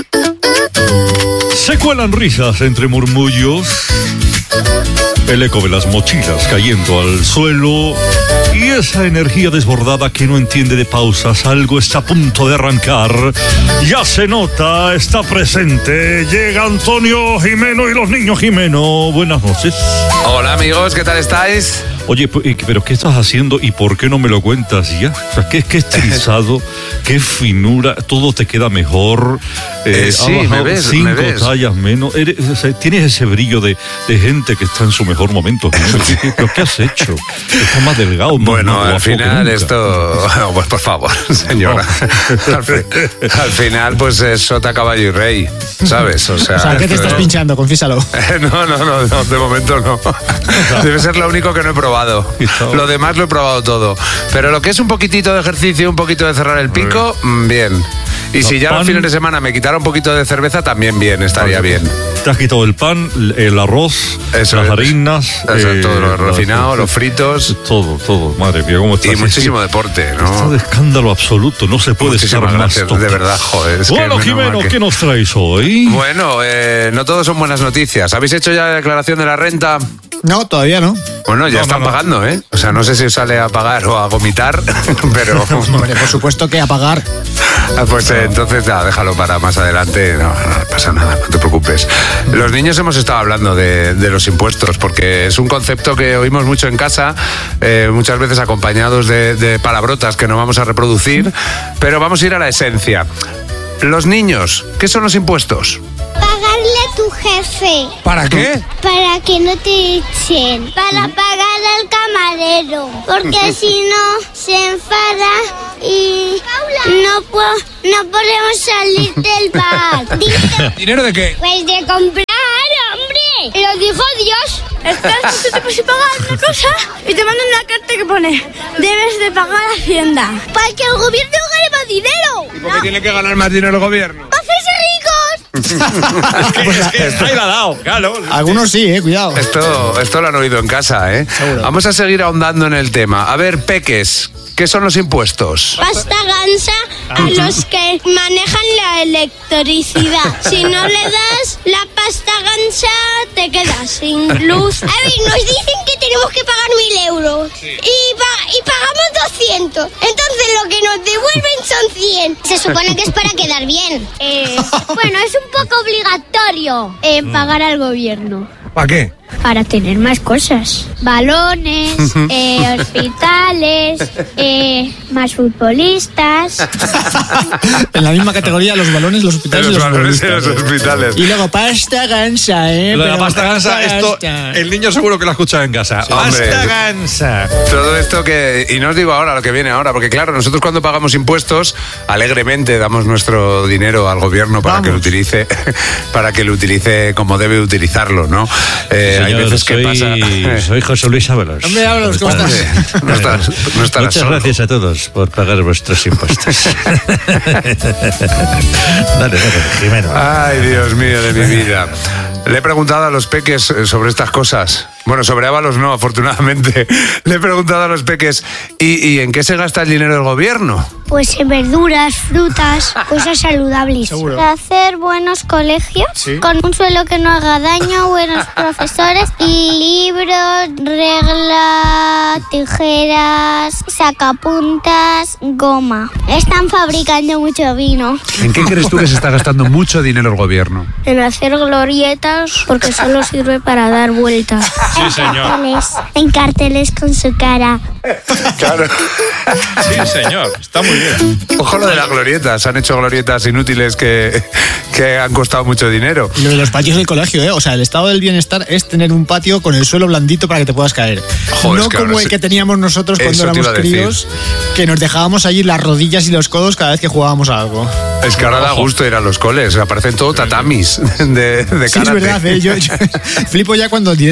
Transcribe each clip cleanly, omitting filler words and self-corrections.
Se cuelan risas entre murmullos, el eco de las mochilas cayendo al suelo y esa energía desbordada que no entiende de pausas. Algo está a punto de arrancar. Ya se nota, está presente. Llega Antonio Jimeno y los niños Jimeno. Buenas noches. Hola amigos, ¿qué tal estáis? Oye, pero ¿qué estás haciendo y por qué no me lo cuentas ya? O sea, qué estilizado, qué finura, todo te queda mejor. Sí, me ves. 5 tallas menos. Tienes ese brillo de gente que está en su mejor momento. ¿Pero qué has hecho? Estás más delgado. Bueno, más al final esto... Pues por favor, señora. Al final, pues es sota, caballo y rey, ¿sabes? O sea, ¿qué te estás pinchando? Confiésalo. No, de momento no. Debe ser lo único que no he probado. Lo demás lo he probado todo. Pero lo que es un poquitito de ejercicio, un poquito de cerrar el pico, bien. Y si ya los fines de semana me quitara un poquito de cerveza, también bien, estaría bien. Te has quitado el pan, el arroz, las harinas. Todo lo refinado, los fritos. Todo, madre mía, cómo estás. Y muchísimo deporte, ¿no? Está de escándalo absoluto, no se puede estar más. Gracias, de verdad, joder. Bueno, Jimeno, ¿qué nos traes hoy? Bueno, no todos son buenas noticias. ¿Habéis hecho ya la declaración de la renta? No, todavía no. Bueno, ya están pagando, ¿eh? O sea, no sé si os sale a pagar o a vomitar, pero... Hombre, por supuesto que a pagar. Pues entonces, déjalo para más adelante. No pasa nada, no te preocupes. Los niños hemos estado hablando de los impuestos, porque es un concepto que oímos mucho en casa, muchas veces acompañados de palabrotas que no vamos a reproducir, pero vamos a ir a la esencia. Los niños, ¿qué son los impuestos? Pagarle a tu jefe. ¿Para qué? Para que no te echen. Para pagar al camarero. Porque si no, se enfada y no podemos salir del bar. ¿Dinero de qué? Pues de comprar, hombre. Lo dijo Dios. Estás, tú te puedes pagar una cosa y te mandan una carta que pone: debes de pagar a Hacienda. Para que el gobierno gane más dinero. ¿Y por qué tiene que ganar más dinero el gobierno? ¡Para hacerse ricos! es que ahí la ha dado, claro. Algunos sí, cuidado. Esto lo han oído en casa, ¿eh? Seguro. Vamos a seguir ahondando en el tema. A ver, peques, ¿qué son los impuestos? Pasta gansa a los que manejan la electricidad. Si no le das la pasta gansa, te quedas sin luz. A ver, nos dicen que tenemos que pagar 1.000 euros. Sí. Y pagamos 200. Entonces lo que nos devuelven son 100. Se supone que es para quedar bien. Bueno, es un poco obligatorio pagar al gobierno. ¿Para qué? Para tener más cosas. Balones, hospitales, más futbolistas. En la misma categoría, los balones, los hospitales y los balones y los hospitales. Y luego pasta gansa, Lo de la pasta gansa, esto el niño seguro que lo ha escuchado en casa. Sí, hombre, pasta gansa. Todo esto que... Y no os digo ahora lo que viene ahora, porque claro, nosotros cuando pagamos impuestos, alegremente damos nuestro dinero al gobierno para que lo utilice como debe utilizarlo, ¿no? Hay veces que pasa... Soy José Luis Ábalos. Hombre, Ábalos, ¿cómo estás? No estarás Muchas solo. gracias a todos por pagar vuestros impuestos. Dale, Jimeno. Ay, Dios mío de mi vida. Le he preguntado a los peques sobre estas cosas. Bueno, sobre Ábalos no, afortunadamente. Le he preguntado a los peques, ¿y en qué se gasta el dinero del gobierno? Pues en verduras, frutas, cosas saludables. Seguro. Para hacer buenos colegios, ¿Sí? con un suelo que no haga daño, buenos profesores, libros, reglas, tijeras, sacapuntas, goma. Están fabricando mucho vino. ¿En qué crees tú que se está gastando mucho dinero el gobierno? En hacer glorietas, porque solo sirve para dar vueltas. Sí, señor. En carteles con su cara. Claro. Sí, señor. Está muy bien. Ojo lo de las glorietas. Han hecho glorietas inútiles que han costado mucho dinero. Y lo de los patios del colegio, O sea, el estado del bienestar es tener un patio con el suelo blandito para que te puedas caer. Joder, no es que como ahora el que teníamos nosotros cuando Eso te éramos iba a decir. críos, que nos dejábamos allí las rodillas y los codos cada vez que jugábamos a algo. Es que ahora da gusto ir a los coles. Aparecen todo tatamis de Sí, es karate. verdad, Yo flipo ya cuando directamente la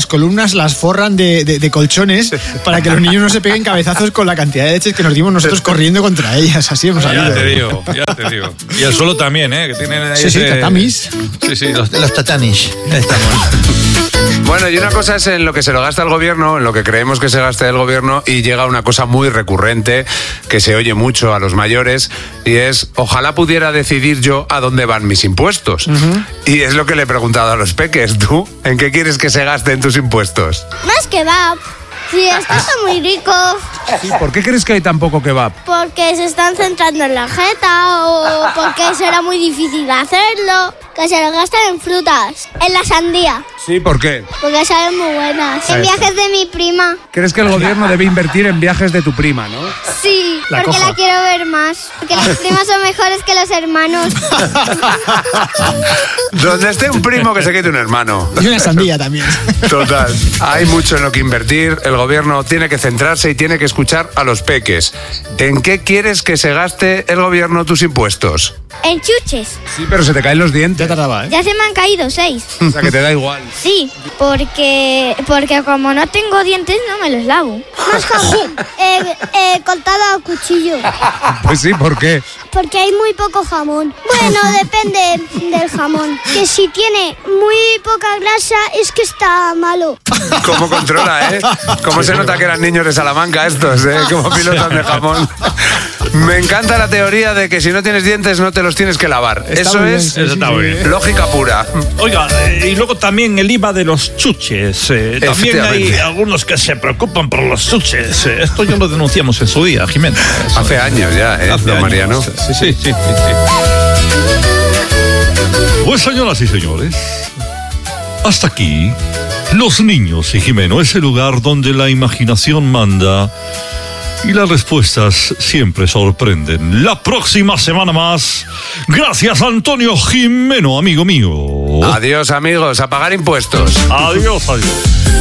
las columnas las forran de colchones para que los niños no se peguen cabezazos con la cantidad de leches que nos dimos nosotros corriendo contra ellas. Así hemos salido. Ya te digo. Y el suelo también, ¿eh? Que tienen ahí Sí, tatamis. Sí, Los tatamis. Bueno, y una cosa es en lo que se lo gasta el gobierno, en lo que creemos que se gasta el gobierno, y llega una cosa muy recurrente que se oye mucho a los mayores, y es: ojalá pudiera decidir yo a dónde van mis impuestos. Y es lo que le he preguntado a los peques. ¿Tú en qué quieres que se gasten tus impuestos? Más kebab. Sí, esto está muy rico. ¿Por qué crees que hay tan poco kebab? Porque se están centrando en la jeta o porque será muy difícil hacerlo. Que se lo gastan en frutas. En la sandía. Sí, ¿por qué? Porque saben muy buenas. En viajes de mi prima. ¿Crees que el gobierno debe invertir en viajes de tu prima, no? Sí, porque la quiero ver más. Porque las primas son mejores que los hermanos. Donde esté un primo, que se quede un hermano. Y una sandía también. Total. Hay mucho en lo que invertir. El gobierno tiene que centrarse y tiene que escuchar a los peques. ¿En qué quieres que se gaste el gobierno tus impuestos? En chuches. Sí, pero se te caen los dientes. Ya tardaba, ¿eh? Ya se me han caído 6. O sea, que te da igual. Sí, porque como no tengo dientes no me los lavo. Más jamón. Cortado a cuchillo. Pues sí, ¿por qué? Porque hay muy poco jamón. Bueno, depende del jamón. Que si tiene muy poca grasa es que está malo. ¿Cómo controla, eh? ¿Cómo se nota que eran niños de Salamanca estos, eh? Como pilotos de jamón. Me encanta la teoría de que si no tienes dientes no te los tienes que lavar. Eso es lógica pura. Oiga, y luego también el IVA de los chuches. También hay algunos que se preocupan por los chuches. Esto ya lo denunciamos en su día, Jimena. Hace años ya, ¿eh? Hace Mariano. años. Sí. Pues señoras y señores, hasta aquí Los Niños y Jimeno, ese lugar donde la imaginación manda y las respuestas siempre sorprenden. La próxima semana más. Gracias, Antonio Jimeno, amigo mío. Adiós, amigos. A pagar impuestos. Adiós.